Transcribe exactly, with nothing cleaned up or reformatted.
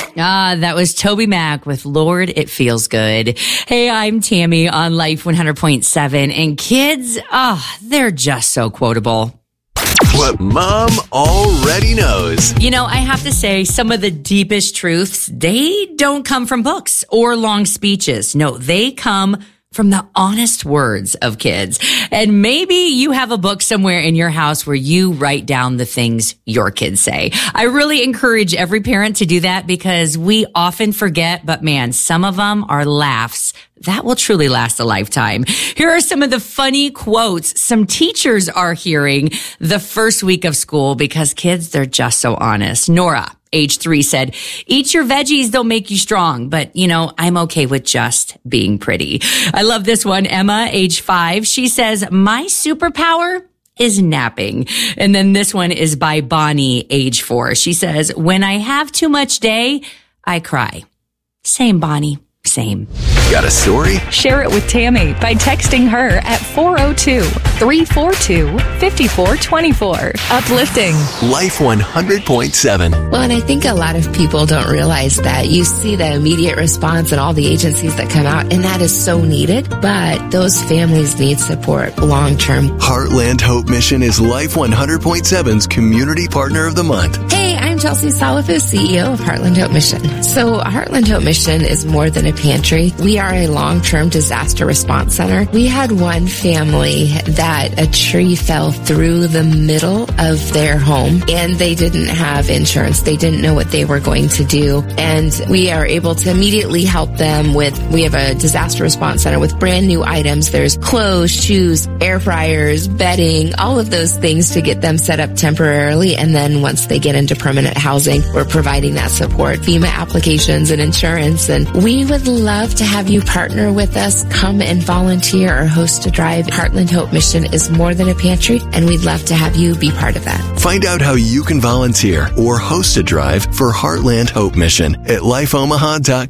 Ah, that was Toby Mac with Lord, It Feels Good. Hey, I'm Tammy on Life one hundred point seven. And kids, ah, oh, they're just so quotable. What Mom already knows. You know, I have to say, some of the deepest truths, they don't come from books or long speeches. No, they come from the honest words of kids. And maybe you have a book somewhere in your house where you write down the things your kids say. I really encourage every parent to do that because we often forget, but man, some of them are laughs that will truly last a lifetime. Here are some of the funny quotes some teachers are hearing the first week of school because kids, they're just so honest. Nora, age three, said, eat your veggies, they'll make you strong. But, you know, I'm okay with just being pretty. I love this one. Emma, age five, she says, my superpower is napping. And then this one is by Bonnie, age four. She says, when I have too much day, I cry. Same, Bonnie. Same. Got a story? Share it with Tammy by texting her at four oh two, three four two, five four two four. Uplifting. Life one hundred point seven. Well, and I think a lot of people don't realize that you see the immediate response and all the agencies that come out, and that is so needed. But those families need support long term. Heartland Hope Mission is Life one hundred point seven's Community Partner of the Month. Hey, I'm Chelsea Salafis, C E O of Heartland Hope Mission. So Heartland Hope Mission is more than a pantry. We are a long-term disaster response center. We had one family that a tree fell through the middle of their home and they didn't have insurance. They didn't know what they were going to do. And we are able to immediately help them with, we have a disaster response center with brand new items. There's clothes, shoes, air fryers, bedding, all of those things to get them set up temporarily. And then once they get into permanent housing, we're providing that support, FEMA applications and insurance. And we would love to have you partner with us. Come and volunteer or host a drive. Heartland Hope Mission is more than a pantry, and we'd love to have you be part of that. Find out how you can volunteer or host a drive for Heartland Hope Mission at life omaha dot com.